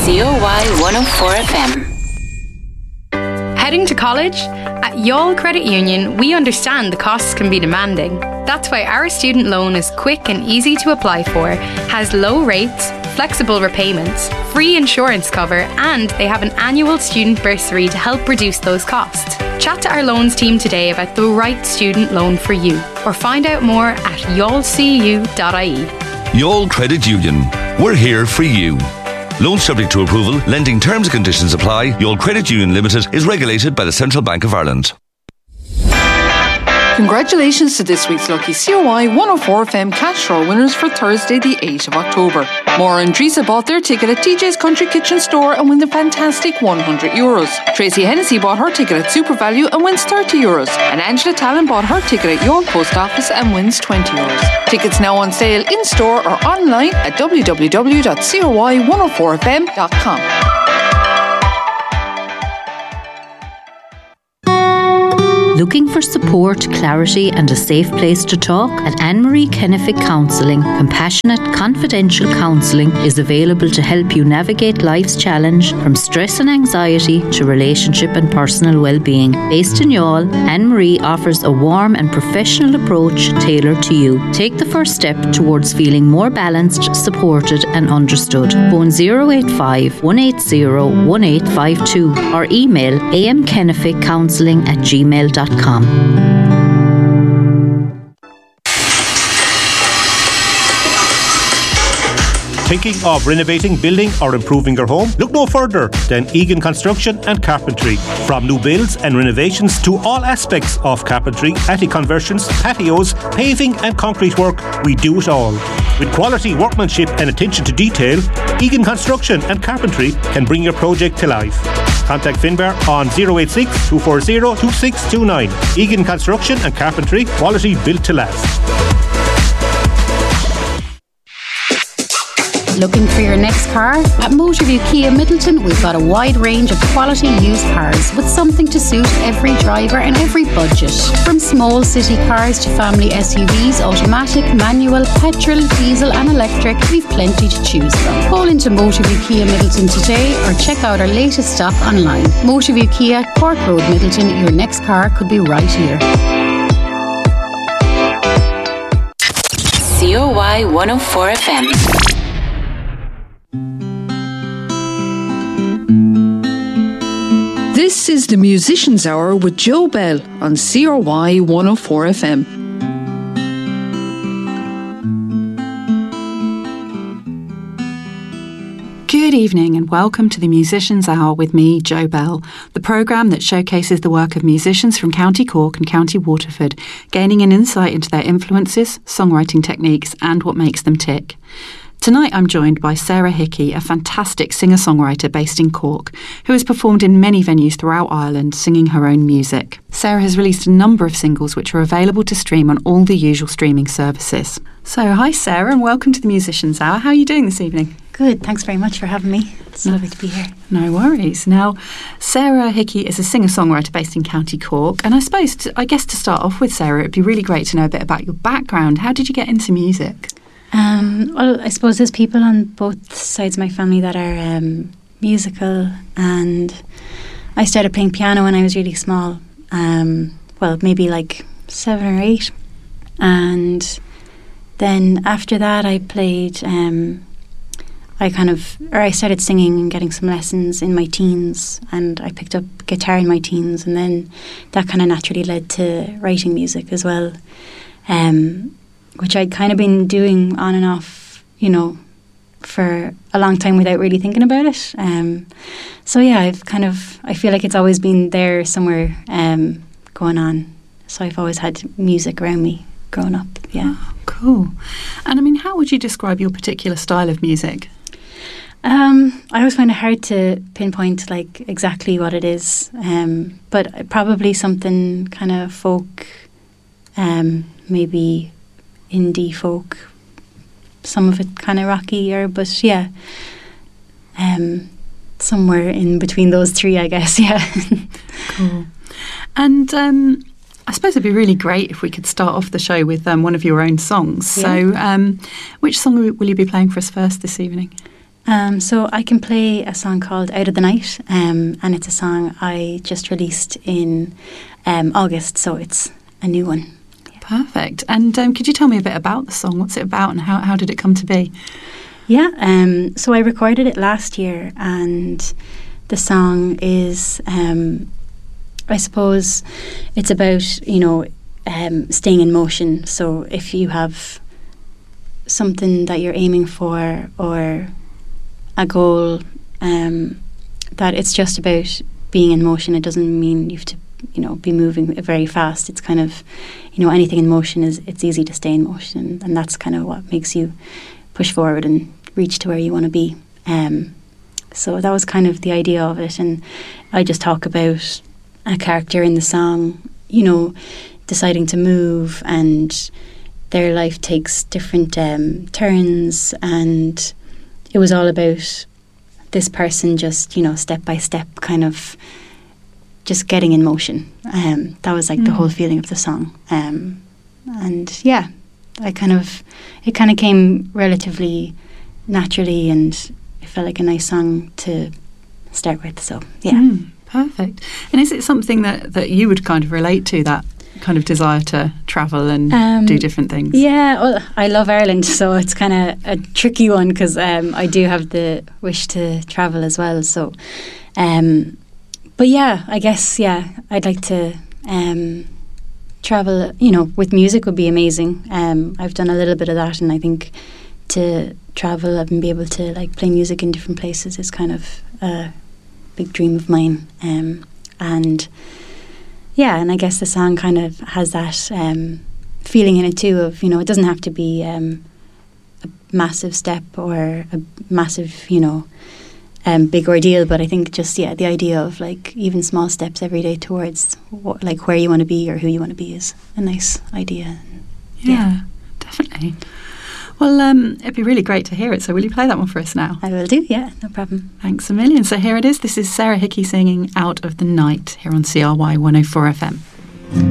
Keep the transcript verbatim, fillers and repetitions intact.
C O Y one oh four F M. Heading to college? At Youghal Credit Union, we understand the costs can be demanding. That's why our student loan is quick and easy to apply for, has low rates, flexible repayments, free insurance cover, and they have an annual student bursary to help reduce those costs. Chat to our loans team today about the right student loan for you, or find out more at youghal c u dot I E. Youghal Credit Union. We're here for you. Loan subject to approval, lending terms and conditions apply. Youghal Credit Union Limited is regulated by the Central Bank of Ireland. Congratulations to this week's lucky C O I one oh four F M cash draw winners for Thursday the eighth of October. Maura and Teresa bought their ticket at T J's Country Kitchen store and win the fantastic one hundred euros. Tracy Hennessy bought her ticket at Super Value and wins thirty euros. And Angela Talon bought her ticket at Youghal Post Office and wins twenty euros. Tickets now on sale in store or online at w w w dot c o y one oh four f m dot com. Looking for support, clarity and a safe place to talk? At Anne-Marie Kennefic Counselling, compassionate, confidential counselling is available to help you navigate life's challenge from stress and anxiety to relationship and personal well-being. Based in Youghal, Anne-Marie offers a warm and professional approach tailored to you. Take the first step towards feeling more balanced, supported and understood. Phone zero eight five, one eight zero, one eight five two or email amkenneficcounselling at gmail dot com. Thinking of renovating, building or improving your home? Look no further than Egan Construction and Carpentry. From new builds and renovations to all aspects of carpentry, attic conversions, patios, paving and concrete work, we do it all. With quality workmanship and attention to detail, Egan Construction and Carpentry can bring your project to life. Contact Finbar on zero eight six, two four zero, two six two nine. Egan Construction and Carpentry, quality built to last. Looking for your next car? At Motorview Kia Middleton, we've got a wide range of quality used cars with something to suit every driver and every budget. From small city cars to family S U Vs, automatic, manual, petrol, diesel and electric, we've plenty to choose from. Call into Motorview Kia Middleton today or check out our latest stock online. Motorview Kia, Cork Road, Middleton. Your next car could be right here. C O Y one oh four F M. This is the Musicians Hour with Joe Bell on C R Y one oh four F M. Good evening and welcome to the Musicians Hour with me, Joe Bell, the programme that showcases the work of musicians from County Cork and County Waterford, gaining an insight into their influences, songwriting techniques and what makes them tick. Tonight I'm joined by Sarah Hickey, a fantastic singer-songwriter based in Cork, who has performed in many venues throughout Ireland singing her own music. Sarah has released a number of singles which are available to stream on all the usual streaming services. So hi Sarah and welcome to the Musicians Hour. How are you doing this evening? Good, thanks very much for having me. It's lovely to be here. No worries. Now, Sarah Hickey is a singer-songwriter based in County Cork, and I suppose, to, I guess to start off with, Sarah, it'd be really great to know a bit about your background. How did you get into music? Um, well, I suppose there's people on both sides of my family that are um, musical, and I started playing piano when I was really small. Um, well, maybe like seven or eight, and then after that, I played. Um, I kind of, or I started singing and getting some lessons in my teens, and I picked up guitar in my teens, and then that kind of naturally led to writing music as well. Um, which I'd kind of been doing on and off, you know, for a long time without really thinking about it. Um, so yeah, I've kind of, I feel like it's always been there somewhere um, going on. So I've always had music around me growing up, yeah. Oh, cool. And I mean, how would you describe your particular style of music? Um, I always find it hard to pinpoint like exactly what it is, um, but probably something kind of folk, um, maybe indie folk, some of it kind of rockier, but yeah, um, somewhere in between those three, I guess, yeah. Cool. And um, I suppose it'd be really great if we could start off the show with um, one of your own songs. Yeah. So um, which song will you be playing for us first this evening? Um, so I can play a song called Out of the Night, um, and it's a song I just released in um, August, so it's a new one. Yeah. Perfect. And um, could you tell me a bit about the song? What's it about and how, how did it come to be? Yeah, um, so I recorded it last year, and the song is, um, I suppose, it's about, you know, um, staying in motion. So if you have something that you're aiming for or a goal, um, that it's just about being in motion. It doesn't mean you have to, you know, be moving very fast. It's kind of, you know, anything in motion is, it's easy to stay in motion, and that's kind of what makes you push forward and reach to where you want to be. Um, so that was kind of the idea of it, and I just talk about a character in the song, you know, deciding to move, and their life takes different um, turns, and it was all about this person just, you know, step by step kind of just getting in motion. Um, that was like mm. the whole feeling of the song. Um, and yeah, I kind of, it kind of came relatively naturally, and it felt like a nice song to start with. So yeah. Mm, perfect. And is it something that, that you would kind of relate to, that kind of desire to travel and um, do different things? Yeah, well, I love Ireland, so it's kind of a tricky one, because um, I do have the wish to travel as well. So, um, but yeah, I guess, yeah, I'd like to um, travel, you know, with music would be amazing. Um, I've done a little bit of that, and I think to travel and be able to like play music in different places is kind of a big dream of mine. Um, and yeah, and I guess the song kind of has that um, feeling in it too of, you know, it doesn't have to be um, a massive step or a massive, you know, um, big ordeal, but I think just, yeah, the idea of like even small steps every day towards what, like where you want to be or who you want to be is a nice idea. Yeah, yeah. Definitely. Well, um, it'd be really great to hear it, so will you play that one for us now? I will do, yeah, no problem. Thanks a million. So here it is. This is Sarah Hickey singing Out of the Night here on C R Y one oh four F M.